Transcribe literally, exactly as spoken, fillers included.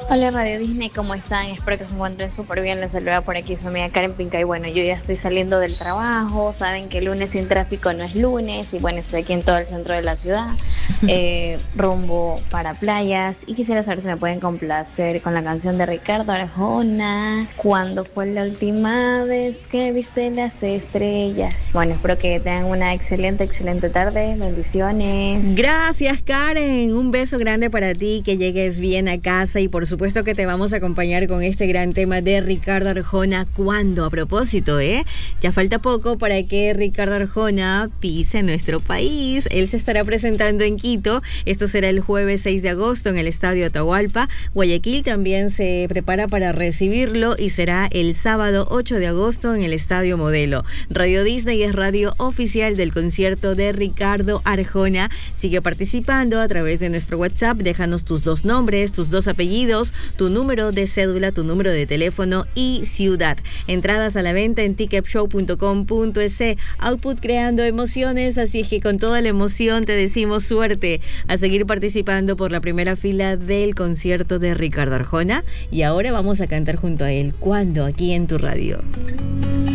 Hola Radio Disney, ¿cómo están? Espero que se encuentren súper bien. Les saluda por aquí su amiga Karen Pinca. Y bueno, yo ya estoy saliendo del trabajo. Saben que el lunes sin tráfico no es lunes. Y bueno, estoy aquí en todo el centro de la ciudad, eh, rumbo para playas. Y quisiera saber si me pueden complacer con la canción de Ricardo Arjona, ¿cuándo fue la última vez que viste las estrellas? Bueno, espero que tengan una excelente, excelente tarde. Bendiciones. Gracias, Karen. Un beso grande para ti, que llegues bien a casa y por supuesto supuesto que te vamos a acompañar con este gran tema de Ricardo Arjona. ¿Cuándo? A propósito, ¿eh? Ya falta poco para que Ricardo Arjona pise nuestro país. Él se estará presentando en Quito. Esto será el jueves seis de agosto en el Estadio Atahualpa. Guayaquil también se prepara para recibirlo y será el sábado ocho de agosto en el Estadio Modelo. Radio Disney es radio oficial del concierto de Ricardo Arjona. Sigue participando a través de nuestro WhatsApp. Déjanos tus dos nombres, tus dos apellidos, tu número de cédula, tu número de teléfono y ciudad. Entradas a la venta en ticket show punto com punto es. Output creando emociones, así es que con toda la emoción te decimos suerte a seguir participando por la primera fila del concierto de Ricardo Arjona. Y ahora vamos a cantar junto a él. ¿Cuándo? Aquí en tu radio.